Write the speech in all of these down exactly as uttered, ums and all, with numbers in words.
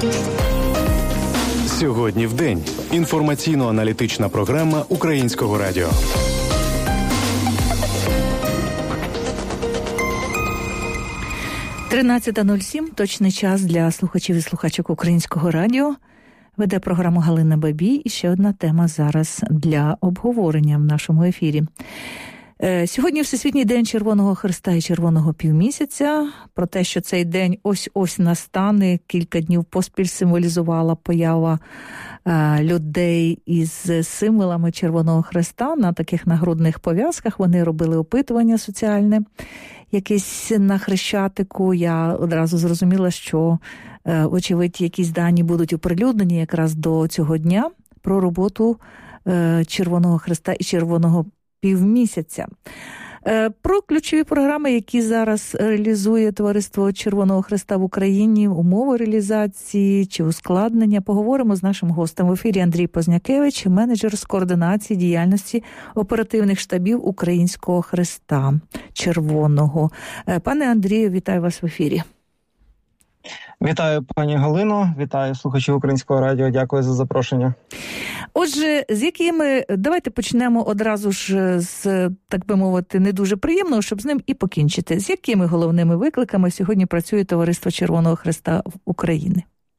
Сьогодні в день. Інформаційно-аналітична програма Українського радіо. тринадцята нуль сім – точний час для слухачів і слухачок Українського радіо. Веде програму Галина Бабій. І ще одна тема зараз для обговорення в нашому ефірі. Сьогодні Всесвітній день Червоного Хреста і Червоного Півмісяця. Про те, що цей день ось-ось настане, кілька днів поспіль символізувала поява людей із символами Червоного Хреста на таких нагрудних пов'язках. Вони робили опитування соціальне, якесь на Хрещатику. Я одразу зрозуміла, що, очевидь, якісь дані будуть оприлюднені якраз до цього дня про роботу Червоного Хреста і Червоного Півмісяця. Про ключові програми, які зараз реалізує Товариство Червоного Хреста в Україні, умови реалізації чи ускладнення, поговоримо з нашим гостем в ефірі. Андрій Познякевич, менеджер з координації діяльності оперативних штабів Українського Хреста Червоного. Пане Андрію, вітаю вас в ефірі. Вітаю, пані Галино, вітаю слухачів Українського радіо, дякую за запрошення. Отже, з якими, давайте почнемо одразу ж з, так би мовити, не дуже приємного, щоб з ним і покінчити. З якими головними викликами сьогодні працює Товариство Червоного Хреста в Україні?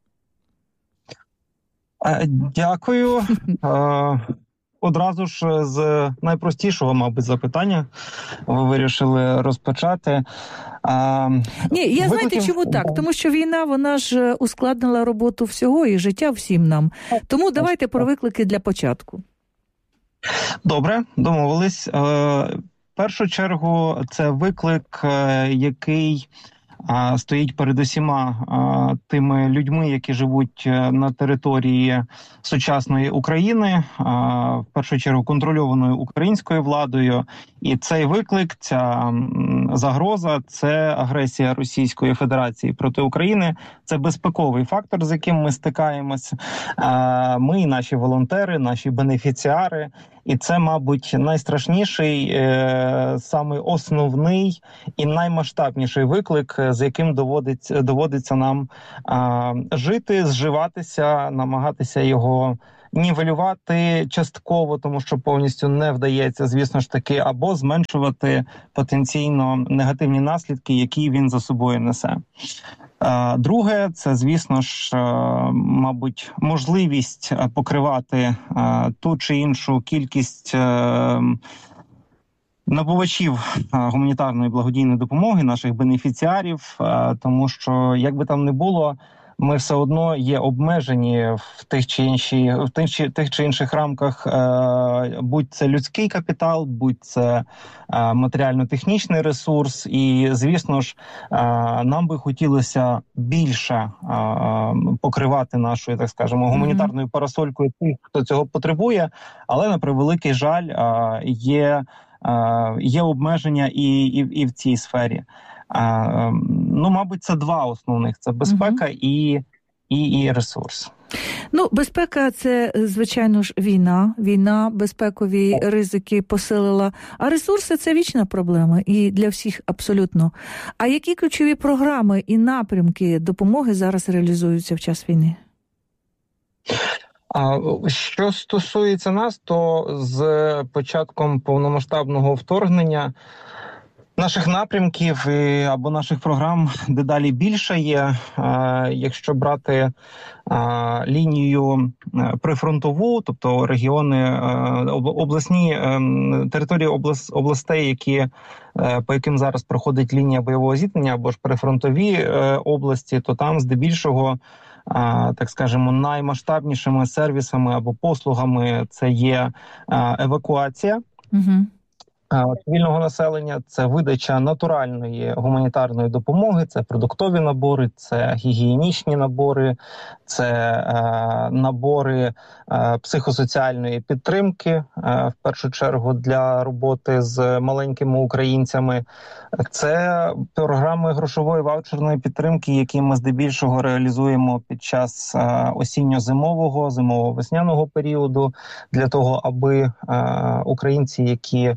Дякую. Одразу ж з найпростішого, мабуть, запитання ви вирішили розпочати. А, Ні, я викликів... знаєте, чому так? Тому що війна, вона ж ускладнила роботу всього і життя всім нам. Тому давайте про виклики для початку. Добре, домовились. В першу чергу це виклик, який стоїть перед усіма тими людьми, які живуть на території сучасної України, в першу чергу контрольованою українською владою. І цей виклик, ця загроза – це агресія Російської Федерації проти України. Це безпековий фактор, з яким ми стикаємося. Ми, наші волонтери, наші бенефіціари. І це, мабуть, найстрашніший, саме основний і наймасштабніший виклик, з яким доводиться, доводиться нам жити, зживатися, намагатися його нівелювати частково, тому що повністю не вдається, звісно ж таки, або зменшувати потенційно негативні наслідки, які він за собою несе. Друге, це, звісно ж, мабуть, можливість покривати ту чи іншу кількість набувачів гуманітарної благодійної допомоги, наших бенефіціарів, тому що, як би там не було, ми все одно є обмежені в тих чи інші, в тих чи, тих чи інших рамках, е, будь це людський капітал, будь це е, матеріально-технічний ресурс. І, звісно ж, е, нам би хотілося більше е, покривати нашою, так скажемо, гуманітарною парасолькою тих, хто цього потребує, але, на превеликий жаль, е, є, е, є обмеження і, і, і в цій сфері. А, ну, мабуть, це два основних. Це безпека угу. і, і, і ресурс. Ну, безпека – це, звичайно ж, війна. Війна, безпекові ризики посилила. А ресурси – це вічна проблема. І для всіх абсолютно. А які ключові програми і напрямки допомоги зараз реалізуються в час війни? А що стосується нас, то з початком повномасштабного вторгнення наших напрямків або наших програм дедалі більше є. Якщо брати лінію прифронтову, тобто регіони, обласні території областей, які, по яким зараз проходить лінія бойового зіткнення, або ж прифронтові області, то там здебільшого, так скажемо, наймасштабнішими сервісами або послугами це є евакуація. Угу. Цивільного населення, це видача натуральної гуманітарної допомоги, це продуктові набори, це гігієнічні набори, це е, набори е, психосоціальної підтримки, е, в першу чергу для роботи з маленькими українцями. Це програми грошової ваучерної підтримки, які ми здебільшого реалізуємо під час е, осінньо-зимового, зимово-весняного періоду, для того, аби е, українці, які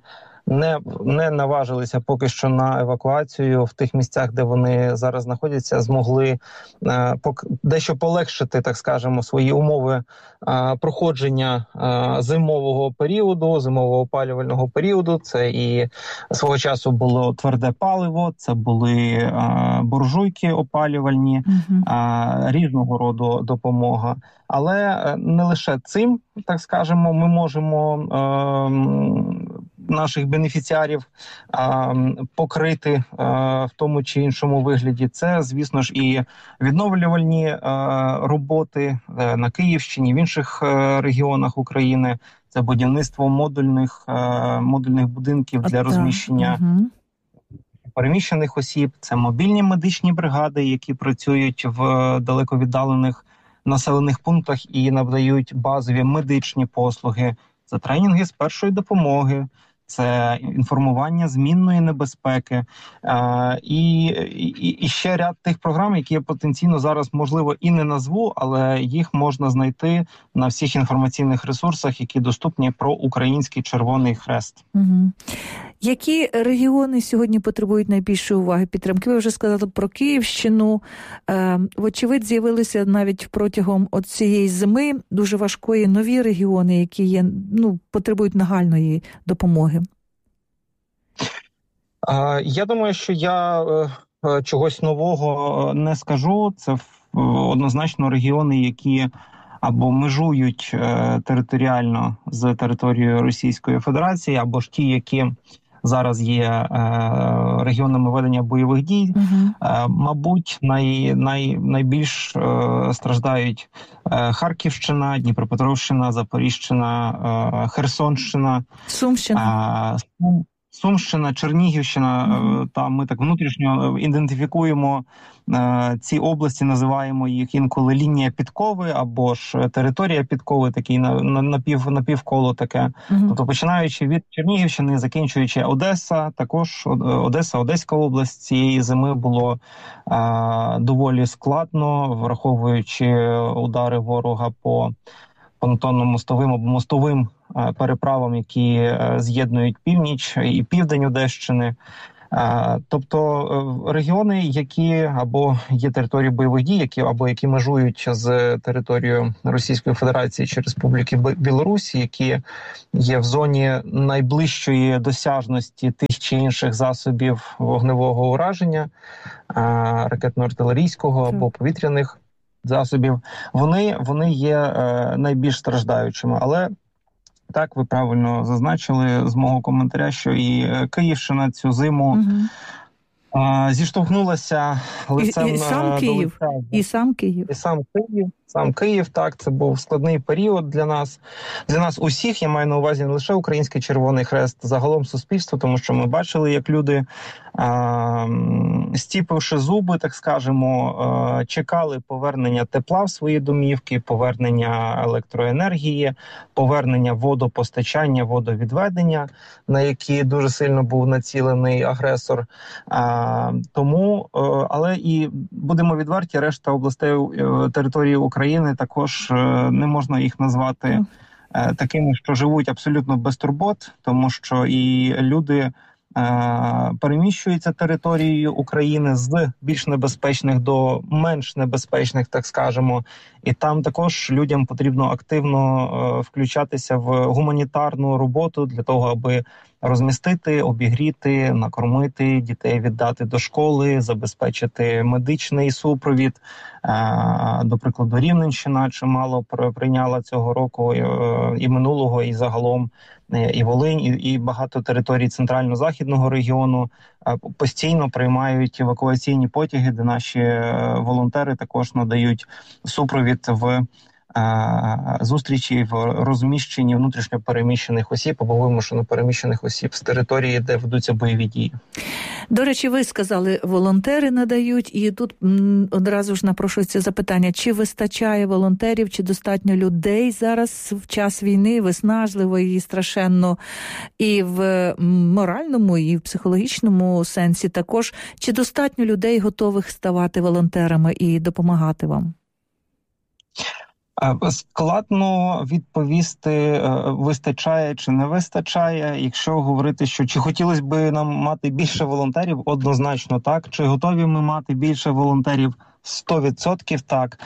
не, не наважилися поки що на евакуацію в тих місцях, де вони зараз знаходяться, змогли е, пок, дещо полегшити, так скажемо, свої умови е, проходження е, зимового періоду, зимового опалювального періоду. Це і свого часу було тверде паливо, це були е, буржуйки опалювальні, угу. е, різного роду допомога. Але не лише цим, так скажемо, ми можемо е, наших бенефіціарів е, покрити е, в тому чи іншому вигляді. Це, звісно ж, і відновлювальні е, роботи е, на Київщині, в інших е, регіонах України. Це будівництво модульних, е, модульних будинків для розміщення угу. переміщених осіб. Це мобільні медичні бригади, які працюють в далеко віддалених населених пунктах і надають базові медичні послуги. Це тренінги з першої допомоги, це інформування змінної небезпеки е, і, і, і ще ряд тих програм, які я потенційно зараз, можливо, і не назву, але їх можна знайти на всіх інформаційних ресурсах, які доступні про Український Червоний Хрест. Угу. Які регіони сьогодні потребують найбільшої уваги, підтримки? Ви вже сказали про Київщину. Е, вочевидь, з'явилися навіть протягом от цієї зими дуже важкої нові регіони, які є, ну, потребують нагальної допомоги. Е, я думаю, що я е, чогось нового не скажу. Це однозначно регіони, які або межують е, територіально з територією Російської Федерації, або ж ті, які зараз є е, регіонами ведення бойових дій. Uh-huh. Е, мабуть, най, най, найбільш е, страждають е, Харківщина, Дніпропетровщина, Запоріжжящина, е, Херсонщина, Сумщина. Е, Сумщина, Чернігівщина, mm-hmm. Там ми так внутрішньо ідентифікуємо е, ці області, називаємо їх інколи лінія підкови або ж територія підкови, такий на, на, напів, напівколо таке. Mm-hmm. Тобто починаючи від Чернігівщини, закінчуючи Одеса, також Одеса, Одеська область цієї зими було е, доволі складно, враховуючи удари ворога по понтонно-мостовим або мостовим переправам, які з'єднують північ і південь Одещини. Тобто регіони, які або є територією бойових дій, які або які межують з територією Російської Федерації чи Республіки Білорусь, які є в зоні найближчої досяжності тих чи інших засобів вогневого ураження, ракетно-артилерійського або повітряних засобів, вони, вони є е, найбільш страждаючими. Але так, ви правильно зазначили з мого коментаря, що і Київщина цю зиму угу. е, зіштовхнулася лицем і, і сам до Київ, лиця. І сам Київ. І сам Київ. Сам Київ, так, це був складний період для нас. Для нас усіх, я маю на увазі не лише Український Червоний Хрест, загалом суспільство, тому що ми бачили, як люди, а, стіпивши зуби, так скажемо, а, чекали повернення тепла в свої домівки, повернення електроенергії, повернення водопостачання, водовідведення, на які дуже сильно був націлений агресор. А, тому, але і будемо відверті, решта областей території України України також не можна їх назвати е, такими, що живуть абсолютно без турбот, тому що і люди е, переміщуються територією України з більш небезпечних до менш небезпечних, так скажемо. І там також людям потрібно активно е, включатися в гуманітарну роботу для того, аби розмістити, обігріти, накормити дітей, віддати до школи, забезпечити медичний супровід. До прикладу, Рівненщина чимало прийняла цього року і минулого, і загалом і Волинь, і багато територій центрально-західного регіону постійно приймають евакуаційні потяги, де наші волонтери також надають супровід в зустрічі в розміщенні внутрішньо переміщених осіб або вимушено переміщених осіб з території, де ведуться бойові дії. До речі, ви сказали, волонтери надають, і тут м, одразу ж напрошується запитання, чи вистачає волонтерів, чи достатньо людей зараз в час війни, виснажливо і страшенно, і в моральному, і в психологічному сенсі також, чи достатньо людей готових ставати волонтерами і допомагати вам? Складно відповісти, вистачає чи не вистачає. Якщо говорити, що чи хотілося б нам мати більше волонтерів, однозначно так. Чи готові ми мати більше волонтерів? сто відсотків так.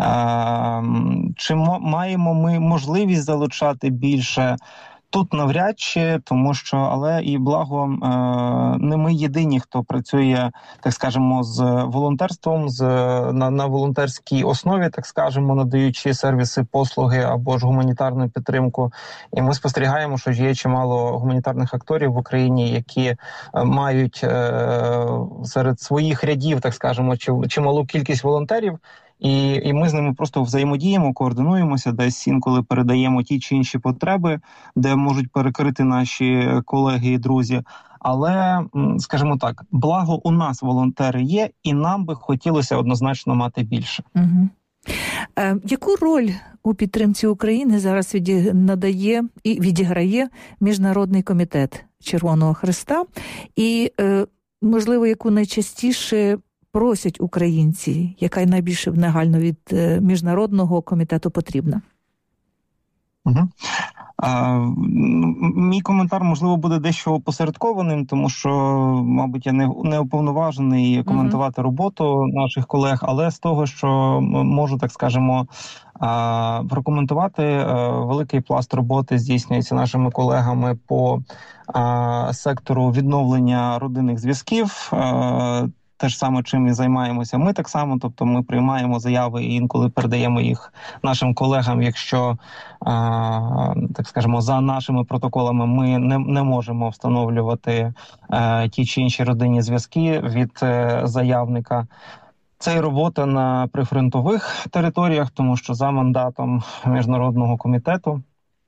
Чи маємо ми можливість залучати більше? Тут навряд чи, тому що, але і благо, не ми єдині, хто працює, так скажемо, з волонтерством, з, на, на волонтерській основі, так скажемо, надаючи сервіси, послуги або ж гуманітарну підтримку. І ми спостерігаємо, що є чимало гуманітарних акторів в Україні, які мають е, серед своїх рядів, так скажемо, чималу кількість волонтерів. І, і ми з ними просто взаємодіємо, координуємося, десь інколи передаємо ті чи інші потреби, де можуть перекрити наші колеги і друзі. Але, скажімо так, благо у нас волонтери є, і нам би хотілося однозначно мати більше. Угу. Е, яку роль у підтримці України зараз віді... надає і відіграє Міжнародний комітет Червоного Хреста? І, е, можливо, яку найчастіше просять українці, яка найбільше нагально від Міжнародного комітету потрібна? Угу. А, мій коментар, можливо, буде дещо опосередкованим, тому що, мабуть, я не, не уповноважений коментувати угу. роботу наших колег, але з того, що можу, так скажемо, а, прокоментувати, а, великий пласт роботи здійснюється нашими колегами по а, сектору відновлення родинних зв'язків. А, Те ж саме, чим і займаємося ми так само, тобто ми приймаємо заяви і інколи передаємо їх нашим колегам, якщо, а, так скажемо, за нашими протоколами ми не, не можемо встановлювати а, ті чи інші родинні зв'язки від а, заявника. Це і робота на прифронтових територіях, тому що за мандатом Міжнародного комітету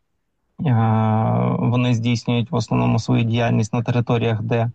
а, вони здійснюють в основному свою діяльність на територіях, де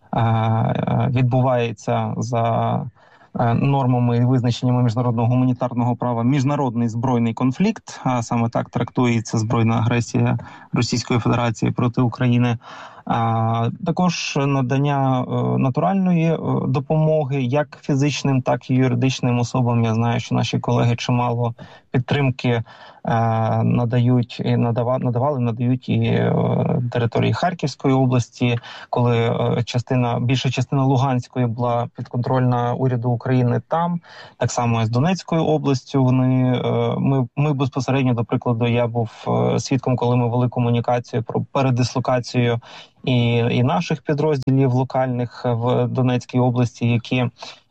відбувається за нормами і визначеннями міжнародного гуманітарного права міжнародний збройний конфлікт, а саме так трактується збройна агресія Російської Федерації проти України. А також надання натуральної допомоги як фізичним, так і юридичним особам. Я знаю, що наші колеги чимало підтримки надають і надавали, надавали, надають і території Харківської області, коли частина, більша частина Луганської була підконтрольна уряду України там. Так само і з Донецькою областю. Вони ми, ми безпосередньо, до прикладу, я був свідком, коли ми вели комунікацію про передислокацію і, і наших підрозділів локальних в Донецькій області, які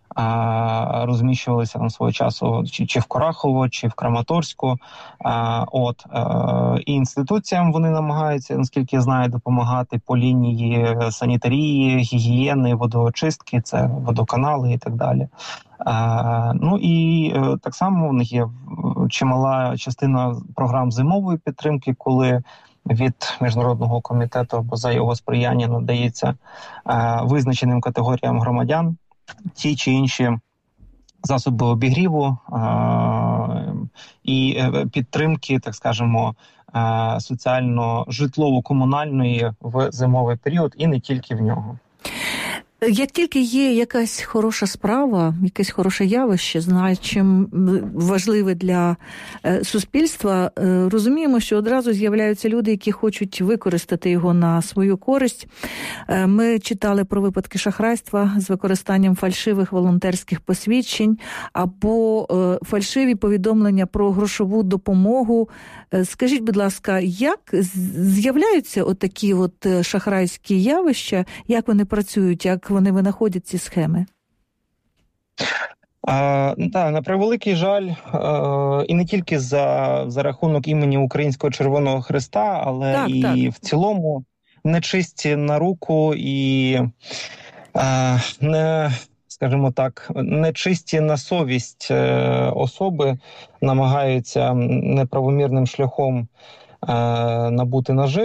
а, розміщувалися там свого часу чи, чи в Корахово, чи в Краматорську. А, от, а, і інституціям вони намагаються, наскільки я знаю, допомагати по лінії санітарії, гігієни, водоочистки, це водоканали і так далі. А, ну і а, так само в них є чимала частина програм зимової підтримки, коли від Міжнародного комітету або за його сприяння надається а, визначеним категоріям громадян ті чи інші засоби обігріву а, і підтримки, так скажемо, а, соціально-житлово-комунальної в зимовий період і не тільки в нього. Як тільки є якась хороша справа, якесь хороше явище, значим важливе для суспільства, розуміємо, що одразу з'являються люди, які хочуть використати його на свою користь. Ми читали про випадки шахрайства з використанням фальшивих волонтерських посвідчень або фальшиві повідомлення про грошову допомогу. Скажіть, будь ласка, як з'являються отакі от шахрайські явища, як вони працюють, як вони винаходять ці схеми? А, так, на превеликий жаль, а, і не тільки за, за рахунок імені Українського Червоного Хреста, але так, і так. в цілому нечисті на руку і а, не, скажімо так, нечисті на совість особи намагаються неправомірним шляхом набути наживи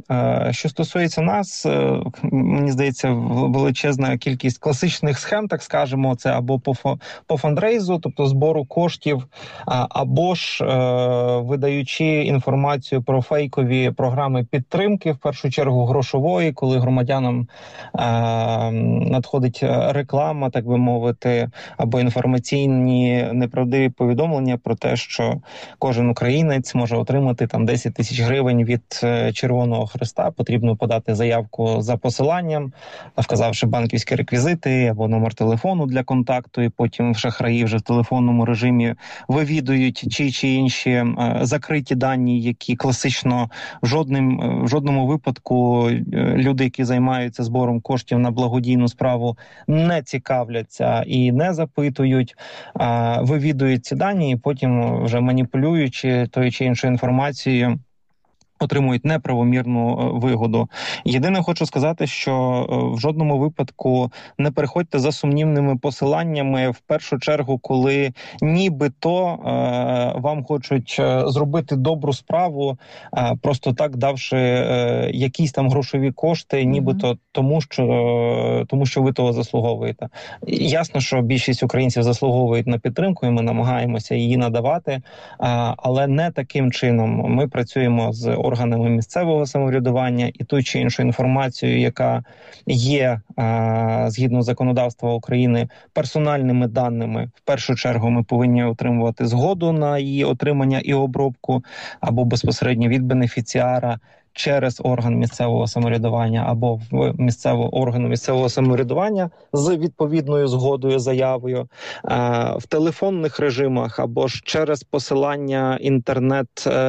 Що стосується нас, мені здається, величезна кількість класичних схем, так скажемо, це або по, по фандрейзу, тобто збору коштів, або ж видаючи інформацію про фейкові програми підтримки, в першу чергу грошової, коли громадянам надходить реклама, так би мовити, або інформаційні неправдиві повідомлення про те, що кожен українець може отримати там десять тисяч гривень від Червоного Хреста. Потрібно подати заявку за посиланням, вказавши банківські реквізити або номер телефону для контакту, і потім шахраї вже в телефонному режимі вивідують ті чи інші закриті дані, які класично в, жодним, в жодному випадку люди, які займаються збором коштів на благодійну справу, не цікавляться і не запитують, вивідують ці дані і потім вже маніпулюючи тою чи іншою інформацією, отримують неправомірну вигоду. Єдине хочу сказати, що в жодному випадку не переходьте за сумнівними посиланнями, в першу чергу, коли нібито е, вам хочуть зробити добру справу, е, просто так давши е, якісь там грошові кошти, нібито mm-hmm. тому, що, е, тому, що ви того заслуговуєте. Ясно, що більшість українців заслуговують на підтримку, і ми намагаємося її надавати, е, але не таким чином. Ми працюємо з органами місцевого самоврядування і ту чи іншу інформацію, яка є а, згідно законодавства України персональними даними. В першу чергу ми повинні отримувати згоду на її отримання і обробку або безпосередньо від бенефіціара через орган місцевого самоврядування або в місцевого органу місцевого самоврядування з відповідною згодою, заявою, в телефонних режимах або ж через посилання інтернет,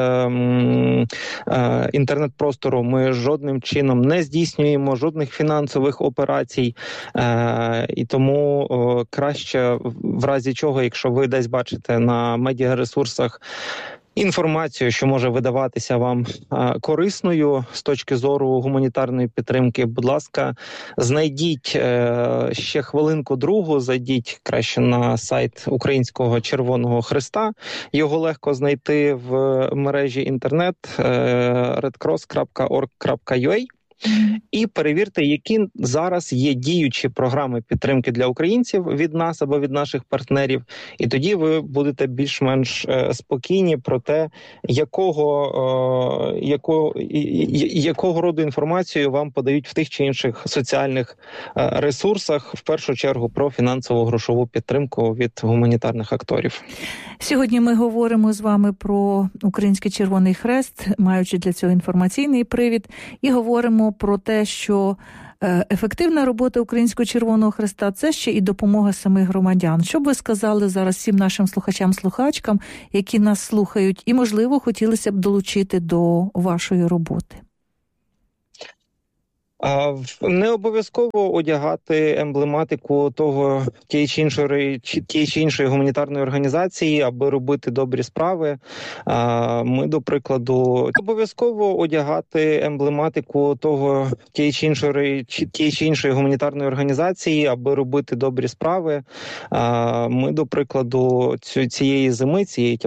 інтернет-простору ми жодним чином не здійснюємо жодних фінансових операцій. І тому краще, в разі чого, якщо ви десь бачите на медіаресурсах інформацію, що може видаватися вам а, корисною з точки зору гуманітарної підтримки, будь ласка, знайдіть е, ще хвилинку другу, зайдіть краще на сайт Українського Червоного Хреста. Його легко знайти в мережі інтернет е, red cross крапка org крапка ю а. І перевірте, які зараз є діючі програми підтримки для українців від нас або від наших партнерів, і тоді ви будете більш-менш е, спокійні про те, якого, е, якого, якого роду інформацію вам подають в тих чи інших соціальних е, ресурсах, в першу чергу про фінансово-грошову підтримку від гуманітарних акторів. Сьогодні ми говоримо з вами про Український Червоний Хрест, маючи для цього інформаційний привід, і говоримо про те, що ефективна робота Українського Червоного Хреста – це ще і допомога самих громадян. Що б ви сказали зараз всім нашим слухачам-слухачкам, які нас слухають, і, можливо, хотілося б долучити до вашої роботи? Не обов'язково одягати емблематику того тієї чи іншої, тієї чи іншої гуманітарної організації, аби робити добрі справи. Ми, до прикладу, не обов'язково одягати емблематику того тієї чи іншої, тієї чи іншої гуманітарної організації, аби робити добрі справи. Ми, до прикладу, цієї зими, цієї